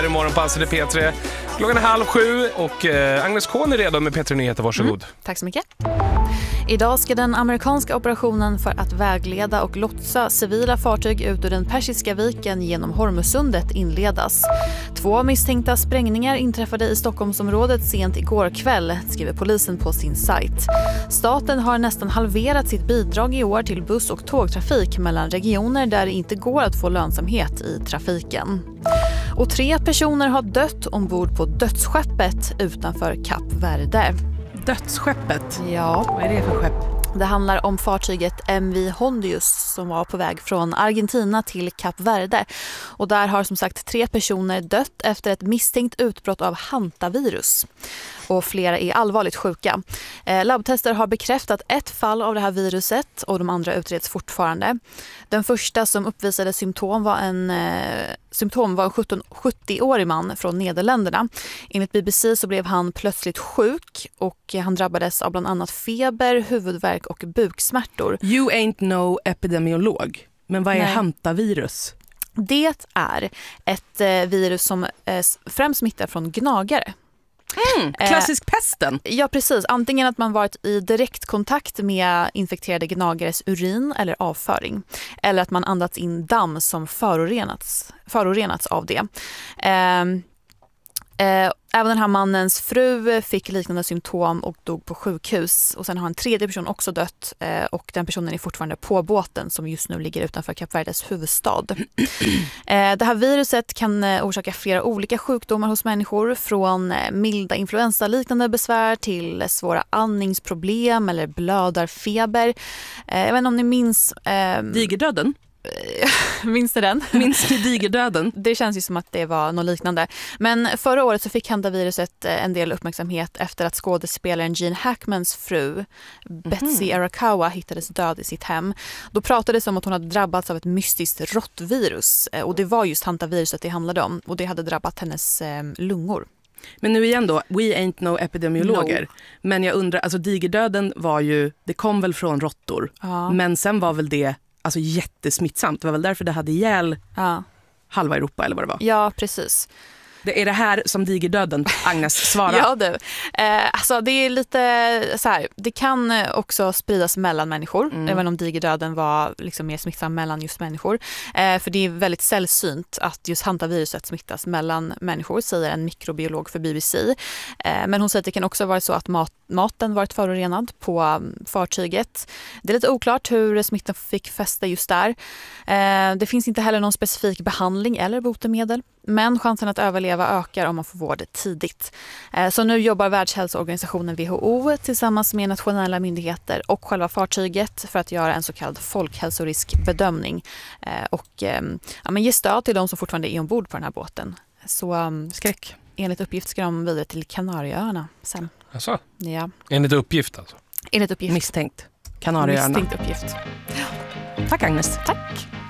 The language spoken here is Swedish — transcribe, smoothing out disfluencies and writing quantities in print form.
Imorgon passade P3. Klockan är 6:30 och Agnes Kohn är redo med P3 Nyheter. Varsågod. Tack så mycket. Idag ska den amerikanska operationen för att vägleda och lotsa civila fartyg ut ur den Persiska viken genom Hormuzsundet inledas. 2 misstänkta sprängningar inträffade i Stockholmsområdet sent igår kväll, skriver polisen på sin sajt. Staten har nästan halverat sitt bidrag i år till buss- och tågtrafik mellan regioner där det inte går att få lönsamhet i trafiken. Och 3 personer har dött ombord på dödsskeppet utanför Kap Verde. Dödsskeppet? Ja. Vad är det för skepp? Det handlar om fartyget MV Hondius som var på väg från Argentina till Kap Verde. Och där har som sagt 3 personer dött efter ett misstänkt utbrott av hantavirus. Och flera är allvarligt sjuka. Labbtester har bekräftat ett fall av det här viruset och de andra utreds fortfarande. Den första som uppvisade symptom var en 70-årig man från Nederländerna. Enligt BBC så blev han plötsligt sjuk och han drabbades av bland annat feber, huvudvärk och buksmärtor. You ain't no epidemiolog. Men vad är hantavirus? Det är ett virus som främst smittar från gnagare. Klassisk pesten. Ja, precis. Antingen att man varit i direktkontakt med infekterade gnagares urin eller avföring. Eller att man andats in damm som förorenats av det. Även den här mannens fru fick liknande symptom och dog på sjukhus. Och sen har en tredje person också dött och den personen är fortfarande på båten som just nu ligger utanför Kap Verdes huvudstad. Det här viruset kan orsaka flera olika sjukdomar hos människor, från milda influensaliknande besvär till svåra andningsproblem eller blödarfeber. Jag vet inte om ni minns... Digerdöden? Minns ni den? Minns ni digerdöden? Det känns ju som att det var något liknande. Men förra året så fick hantaviruset en del uppmärksamhet efter att skådespelaren Gene Hackmans fru Betsy Arakawa hittades död i sitt hem. Då pratades det om att hon hade drabbats av ett mystiskt råttvirus. Och det var just hantaviruset det handlade om. Och det hade drabbat hennes lungor. Men nu igen då, we ain't no epidemiologer. No. Men jag undrar, alltså digerdöden var ju, det kom väl från råttor. Ja. Men sen var väl det alltså jättesmittsamt. Det var väl därför det hade ihjäl halva Europa eller vad det var. Ja, precis. Det är det här som digerdöden, Agnes, svara. Ja, du. Alltså det är lite så här, det kan också spridas mellan människor, även om digerdöden var liksom mer smittsam mellan just människor. För det är väldigt sällsynt att just hantaviruset smittas mellan människor, säger en mikrobiolog för BBC. Men hon säger att det kan också vara så att maten varit förorenad på fartyget. Det är lite oklart hur smittan fick fästa just där. Det finns inte heller någon specifik behandling eller botemedel. Men chansen att överleva ökar om man får vård tidigt. Så nu jobbar Världshälsoorganisationen WHO tillsammans med nationella myndigheter och själva fartyget för att göra en så kallad folkhälsoriskbedömning och ge stöd till de som fortfarande är ombord på den här båten. Så skräck. Enligt uppgift ska de vidare till Kanarieöarna sen. Alltså? Ja. Enligt uppgift alltså? Enligt uppgift. Misstänkt. Kanarieöarna. Misstänkt uppgift. Tack Agnes. Tack.